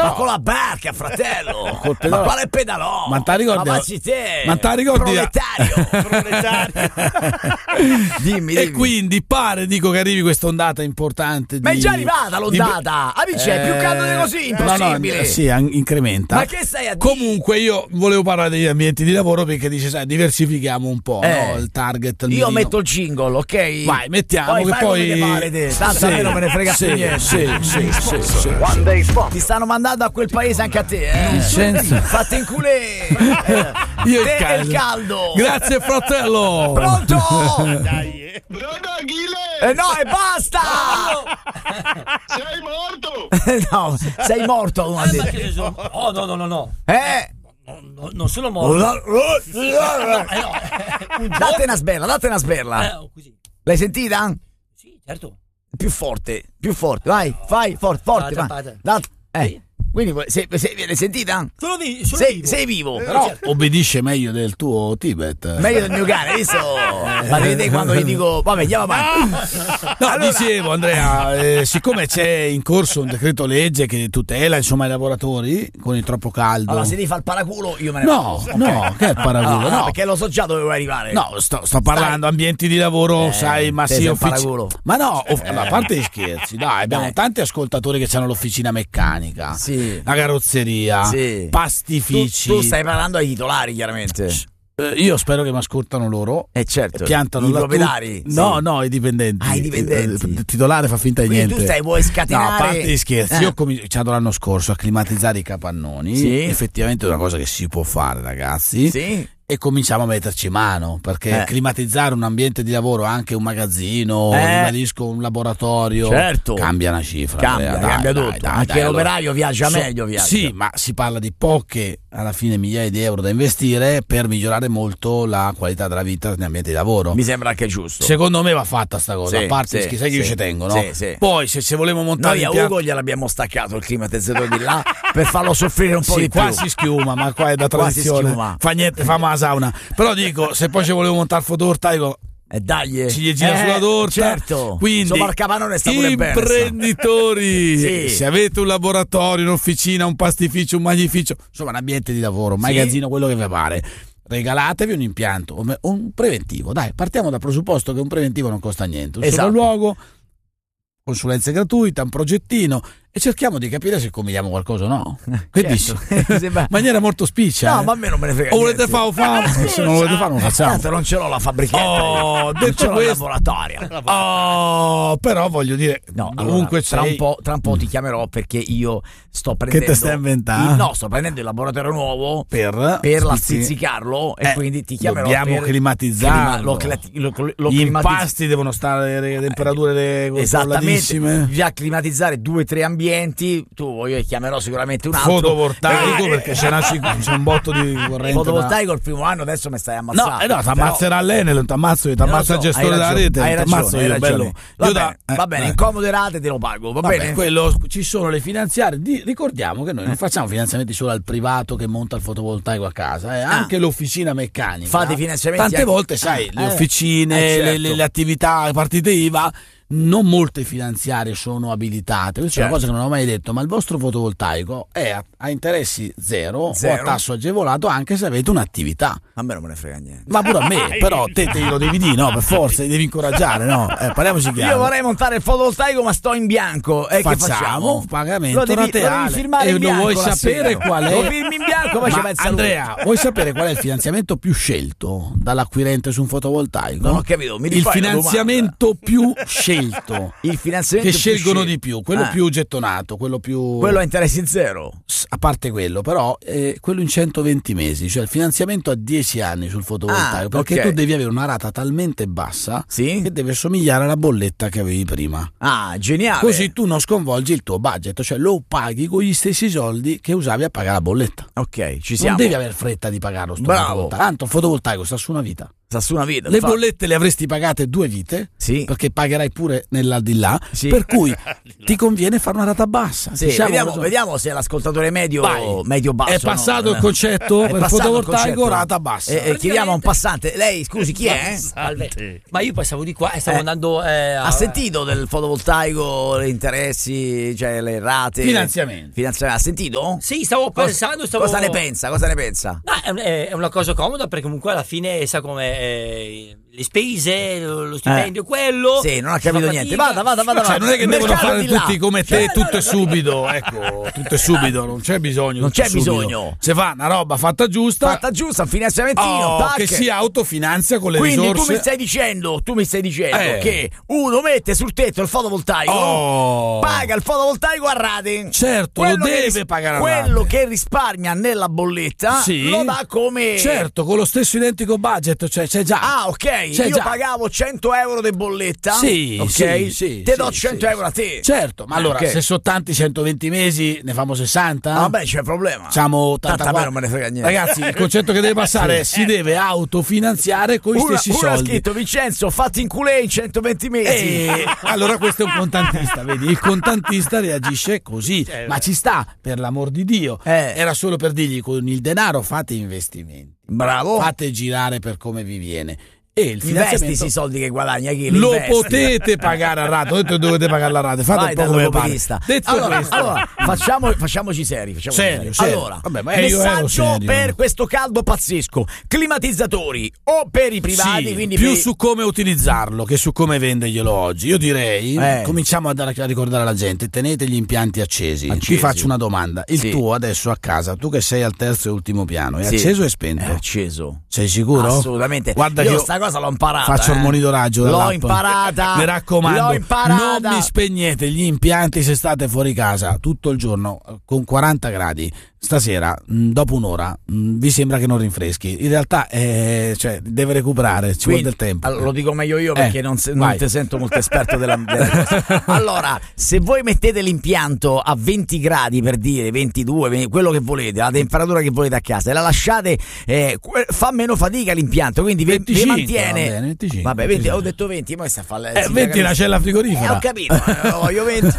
Ma con la barca, fratello. Ma quale pedalò? Ma ti ricordi? Proletario. Dimmi. E quindi pare, dico, che arrivi questa ondata importante. Ma è già arrivata l'ondata. Amici, è più caldo di così, impossibile. No, sì, incrementa. Ma che stai a dire? Comunque io volevo parlare degli ambienti di lavoro, perché dice, sai, diversifichiamo un po', no? Il target. Io metto il jingle, ok? Vai, mettiamo, che poi tanto a me non me ne frega più niente. Sì. Ti stanno mandando a quel paese anche a te, Fatti in culé. Io il caldo. Grazie, fratello. Pronto? Dai. Pronto, Achille? No, e basta. Sei morto? No, sei morto. Oh, no. Non sono morto. Date una sberla. Così. L'hai sentita? Sì, certo. Più forte. Vai, forte. Sì. Quindi l'hai sentita? Sono Sei vivo. Però obbedisce meglio del tuo Tibet. Meglio del mio cane, visto? Ma vedete quando gli dico, vabbè, andiamo avanti. No, allora, dicevo, Andrea, siccome c'è in corso un decreto legge che tutela, insomma, i lavoratori con il troppo caldo. Allora, se devi fare il paraculo, io me ne vado. No, che è il paraculo? No, perché lo so già dove vuoi arrivare. No, sto parlando ambienti di lavoro, sai, ma sì, paraculo. Ma no, a parte gli scherzi, dai, abbiamo tanti ascoltatori che hanno l'officina meccanica. Sì. La carrozzeria, pastifici. Tu stai parlando ai titolari, chiaramente. Io spero che mi ascoltano loro. Certo. Piantano i proprietari. No, i dipendenti. I dipendenti. Il titolare fa finta di quindi niente. Tu vuoi scatenare. No, a parte gli scherzi, io ho cominciato l'anno scorso a climatizzare i capannoni. Sì. Effettivamente è una cosa che si può fare, ragazzi. Sì. E cominciamo a metterci mano, perché climatizzare un ambiente di lavoro, anche un magazzino, un laboratorio, certo, cambia una cifra. Cambia tutto. Anche l'operaio viaggia meglio. Sì, ma si parla di poche, alla fine, migliaia di euro da investire per migliorare molto la qualità della vita negli ambienti di lavoro. Mi sembra anche giusto. Secondo me va fatta sta cosa, sì, a parte sai che io ci tengo, no? Sì. Poi se volevamo montare noi a Ugo gliel'abbiamo staccato il climatizzatore di là per farlo soffrire un po' di più. Qua si schiuma, ma qua è da tradizione. Fa niente, fa ma sauna. Però dico, se poi ci volevo montare il fotovoltaico, dai, ci gli gira sulla torta. Certo. Quindi il capannone sta pure bene. Imprenditori, se avete un laboratorio, un'officina, un pastificio, un magnificio, insomma un ambiente di lavoro, un magazzino, quello che vi pare, regalatevi un impianto o un preventivo. Dai, partiamo dal presupposto che un preventivo non costa niente, un sopralluogo, consulenze gratuite, un progettino, e cerchiamo di capire se combiniamo qualcosa o no. Che dici? In maniera molto spiccia. No, ma a me non me ne frega. O volete fare o fare? Se non volete fare, non facciamo. Tanto non ce l'ho la fabbrichetta. Detto questo, laboratorio. Però voglio dire, comunque tra un po' ti chiamerò, perché io sto prendendo. Che te stai inventando? No, sto prendendo il laboratorio nuovo per la stizzicarlo, e quindi ti chiamerò. Dobbiamo climatizzarlo. Gli impasti devono stare a temperature controllatissime. Già climatizzare 2-3 ambienti. Tu io chiamerò sicuramente un altro fotovoltaico, perché c'è un botto di corrente. Fotovoltaico il primo anno, adesso mi stai ammazzando. No, ti ammazzerà l'Enel, non ti ammazzo io, ti ammazza il gestore della rete. Hai ragione. Bello. Va bene, incomode te lo pago, va bene. Ci sono le finanziarie. Ricordiamo che noi non facciamo finanziamenti solo al privato che monta il fotovoltaico a casa, anche l'officina meccanica. Fate finanziamenti. Tante volte, sai, le officine, le attività, le partite IVA, non molte finanziarie sono abilitate. Questa è una cosa che non ho mai detto, ma il vostro fotovoltaico è a interessi zero o a tasso agevolato, anche se avete un'attività. A me non me ne frega niente. Ma pure a me, però te lo devi dire, no? Per forza, ti devi incoraggiare, no? Parliamoci chiaro. Io vorrei montare il fotovoltaico, ma sto in bianco. Che facciamo? Pagamento rateale. E lo vuoi sapere qual è? Lo firmi in bianco, poi ci pensa Andrea, vuoi sapere qual è il finanziamento più scelto dall'acquirente su un fotovoltaico? Non ho capito. Il finanziamento più scelto. Il finanziamento che scelgono di più, quello più gettonato, quello a interessi zero. A parte quello, però quello in 120 mesi, cioè il finanziamento a 10 anni sul fotovoltaico, perché tu devi avere una rata talmente bassa che deve somigliare alla bolletta che avevi prima. Geniale. Così tu non sconvolgi il tuo budget, cioè lo paghi con gli stessi soldi che usavi a pagare la bolletta. Ok, ci siamo. Non devi aver fretta di pagarlo. Tanto il fotovoltaico sta su una vita. sta su una vita. Le bollette le avresti pagate 2 vite, sì, perché pagherai pure nell'aldilà, sì, per cui ti conviene fare una rata bassa. Sì, vediamo se l'ascoltatore medio basso è passato il concetto per fotovoltaico rata bassa. Chiediamo a un passante. Lei, scusi, chi è? Ma io passavo di qua e stavo andando ha sentito del fotovoltaico, gli interessi, cioè le rate, finanziamenti. Ha sentito? Sì, stavo pensando. Cosa ne pensa? È una cosa comoda, perché comunque alla fine sa come le spese, lo stipendio, quello. Sì, non ha capito niente. Vada. Cioè, non è che devono fare tutti come te, tutto è subito. Ecco, tutto è subito, non c'è bisogno. Non c'è bisogno. Se fa una roba fatta giusta, un finanziamentino, che si autofinanzia con le risorse. Quindi tu mi stai dicendo che uno mette sul tetto il fotovoltaico, paga il fotovoltaico a rate. Certo, lo deve pagare a rate. Quello che risparmia nella bolletta lo dà come. Certo, con lo stesso identico budget, cioè c'è già. Ah, ok. Io pagavo 100 euro di bolletta. Sì, ok. Sì, te do 100 euro a te. Certo, ma allora se sono tanti 120 mesi, ne famo 60? Vabbè, c'è problema. Facciamo 84. Non me ne frega niente. Ragazzi, il concetto che deve passare è si deve autofinanziare con gli stessi soldi. Ha scritto Vincenzo, fatti in culé in 120 mesi. Allora questo è un contantista, vedi? Il contantista reagisce così, ma ci sta, per l'amor di Dio. Era solo per dirgli, con il denaro fate investimenti. Bravo. Fate girare per come vi viene. E il investi questi soldi che guadagna chi lo potete pagare a rate. Ho detto che dovete pagare la rate. Fate un po' come pare. Detto allora facciamoci seri. Serio. Allora, messaggio per questo caldo pazzesco: climatizzatori o per i privati, quindi più su come utilizzarlo che su come venderglielo oggi. Io direi cominciamo a ricordare alla gente: tenete gli impianti accesi. Ti faccio una domanda: il tuo adesso a casa, tu che sei al terzo e ultimo piano, è acceso o è spento? È acceso. Sei sicuro? Assolutamente. Guarda io sta cosa l'ho imparata. Faccio il monitoraggio. L'ho imparata. Mi raccomando, non mi spegnete gli impianti se state fuori casa tutto il giorno con 40 gradi. Stasera, dopo un'ora, vi sembra che non rinfreschi. In realtà deve recuperare, ci vuole del tempo. Lo dico meglio io perché non ti sento molto esperto della cosa. Allora, se voi mettete l'impianto a 20 gradi, per dire 22, quello che volete, la temperatura che volete a casa, e la lasciate, fa meno fatica l'impiantete, quindi 25, vi mantiene. Va bene, 25, vabbè, 20, ho detto 20, ma sta a fare 20 la cella frigorifera. Ho capito, voglio 20.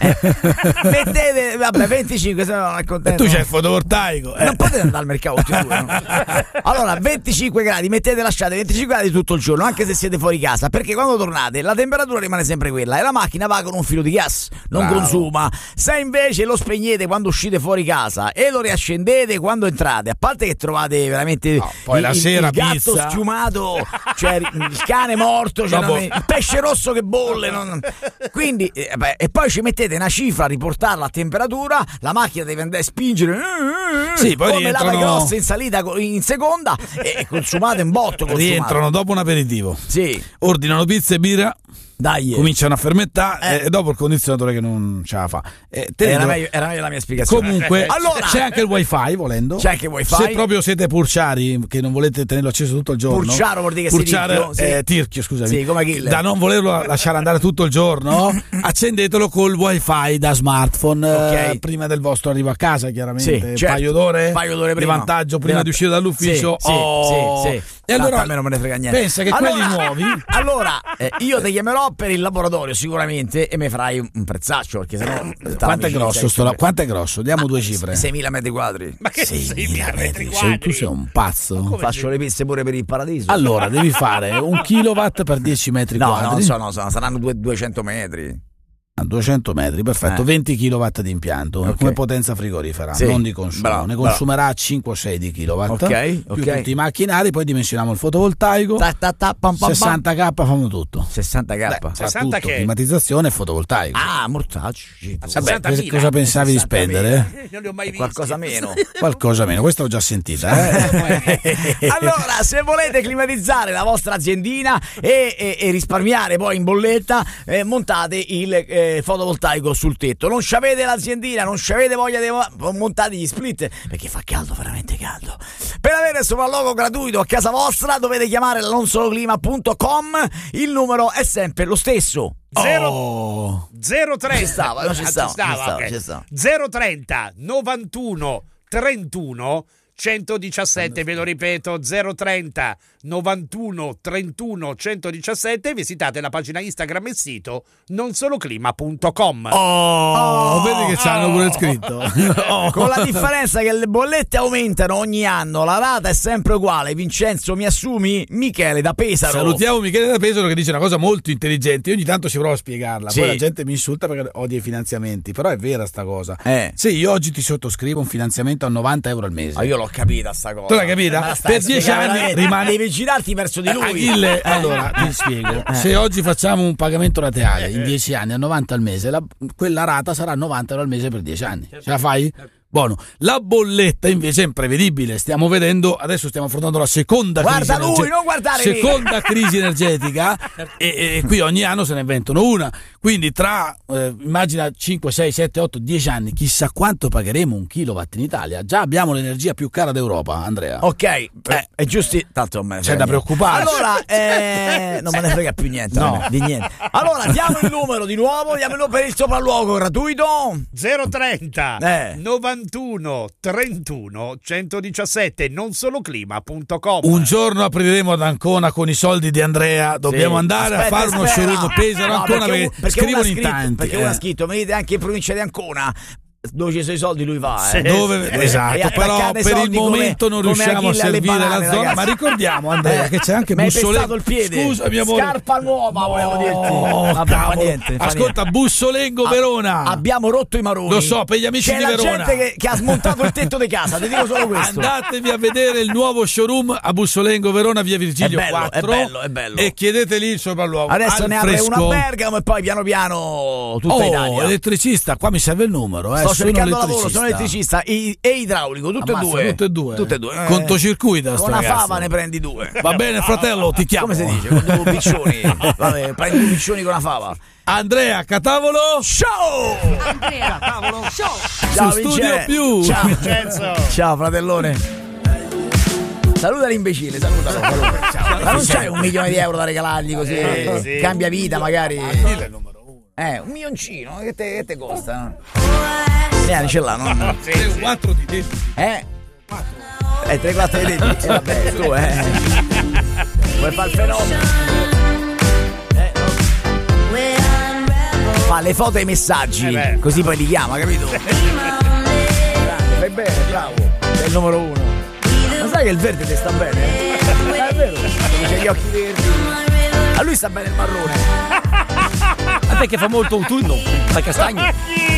Mettete, vabbè, 25, se no non è contento. Tu c'hai il fotovoltaico. Non potete andare al mercato tutti e due, no? Allora, 25 gradi, lasciate 25 gradi tutto il giorno, anche se siete fuori casa, perché quando tornate la temperatura rimane sempre quella e la macchina va con un filo di gas, non consuma. Se invece lo spegnete quando uscite fuori casa e lo riaccendete quando entrate, a parte che trovate veramente poi la sera il gatto pizza schiumato, cioè il cane morto, cioè il pesce rosso che bolle, quindi e poi ci mettete una cifra a riportarla a temperatura, la macchina deve andare a spingere poi come lava grossa in salita in seconda e consumate un botto. Rientrano dopo un aperitivo, ordinano pizza e birra, cominciano a fermentare e dopo il condizionatore che non ce la fa. Era meglio la mia spiegazione. Comunque allora, c'è anche il wifi, volendo. C'è anche il wifi. Se proprio siete purciari, che non volete tenerlo acceso tutto il giorno. Purciaro vuol dire che tirchio, scusami. Sì, come Achille. Da non volerlo lasciare andare tutto il giorno, accendetelo col wifi da smartphone prima del vostro arrivo a casa, chiaramente. Certo. Paio d'ore prima. Di vantaggio prima di uscire dall'ufficio. Sì. E allora a me non me ne frega niente. Pensa che quelli nuovi. Allora, io ti chiamerò per il laboratorio sicuramente e mi farai un prezzaccio, perché sennò quanto è grosso quanto è grosso? Diamo due cifre. 6.000 metri quadri. Ma che 6.000 metri quadri? Tu sei un pazzo. Faccio le piste pure per il paradiso. Allora, devi fare 1 kilowatt per 10 metri quadri. No, saranno 200 metri. 200 metri, perfetto, 20 kW di impianto come potenza frigorifera, non di consumo, ne consumerà 5-6 di kilowatt, più tutti i macchinari, poi dimensioniamo il fotovoltaico, 60k fanno tutto. 60k? 60 tutto, climatizzazione e fotovoltaico. Mortacci. Cosa pensavi di spendere? Non li ho mai visti. Qualcosa meno. Qualcosa meno, questa l'ho già sentita. Allora, se volete climatizzare la vostra aziendina e risparmiare poi in bolletta, montate il fotovoltaico sul tetto. Non c'avete l'aziendina, non c'avete voglia di montare gli split perché fa caldo, veramente caldo. Per avere il sopralluogo gratuito a casa vostra dovete chiamare l'onsoloclima.com. Il numero è sempre lo stesso. 030 ci stava. 030 91 31 117, ve lo ripeto, 030 91 31 117. Visitate la pagina Instagram e il sito nonsoloclima.com. Vedi che c'hanno pure scritto. Con la differenza che le bollette aumentano ogni anno, la rata è sempre uguale. Vincenzo, mi assumi? Michele da Pesaro. Salutiamo Michele da Pesaro che dice una cosa molto intelligente. Io ogni tanto ci provo a spiegarla. Sì. Poi la gente mi insulta perché odia i finanziamenti. Però è vera sta cosa. Sì, io oggi ti sottoscrivo un finanziamento a 90 euro al mese. Io l'ho capita sta cosa. Tu l'hai capita? Per 10 anni rimane. Devi girarti verso di lui. Achille, allora ti spiego. Se oggi facciamo un pagamento rateale in 10 anni a 90 al mese, quella rata sarà 90 euro al mese per 10 anni. Ce la fai? Buono. La bolletta invece è imprevedibile. Stiamo vedendo, adesso stiamo affrontando la seconda crisi lui, non guardare seconda crisi energetica e qui ogni anno se ne inventano una. Quindi tra immagina 5, 6, 7, 8, 10 anni, chissà quanto pagheremo un kilowatt in Italia. Già abbiamo l'energia più cara d'Europa, Andrea. Ok, è giusto, tanto c'è da preoccuparsi. Allora, non me ne frega più niente, no, di niente. Allora, diamo il numero di nuovo, diamolo per il sopralluogo gratuito. 030 91 31 117, nonsoloclima.com. Un giorno apriremo ad Ancona con i soldi di Andrea. Dobbiamo andare a fare uno showroom Pesaro Ancona perché scrivono in tanti. Perché uno ha scritto, venite anche in provincia di Ancona. Dove ci sono i soldi lui va, esatto, però per il momento non riusciamo a servire la zona, ragazzi. Ma ricordiamo Andrea che c'è anche Bussolengo. Il piede. Scusami amore, scarpa nuova volevo dirti. Fa niente. Ascolta, Bussolengo Verona, abbiamo rotto i maroni, lo so, per gli amici di Verona c'è la gente che ha smontato il tetto di casa, ti dico solo questo. Andatevi a vedere il nuovo showroom a Bussolengo Verona, via Virgilio 4, è bello. e chiedete lì il sopralluogo. Adesso ne apre una a Bergamo e poi piano piano tutta Italia. Elettricista, qua mi serve il numero, sto cercando lavoro, sono elettricista e idraulico, tutte e due. Controcircuito, con una fava ne prendi 2. Va bene fratello, ti chiamo. Come si dice? Con 2 piccioni. Vabbè, prendi 2 piccioni con una fava. Andrea Catavolo Show! Andrea Catavolo Show! Ciao Studio Più. Ciao Vincenzo. Ciao fratellone. Saluta l'imbecille, salutalo. Ciao. Ma non c'hai €1 milione da regalargli così? Sì. Cambia vita magari. $1 milioncino, che te costa? Ce l'ha, no? 4 di denti. 3-4 di denti. Vabbè, tu, vuoi fare il fenomeno? Fa le foto e i messaggi, così poi li chiama, capito? Grande, fai bene, bravo. Sei il numero 1. Ma sai che il verde ti sta bene? È vero, c'è gli occhi verdi. A lui sta bene il marrone. A te che fa molto autunno, fa castagno.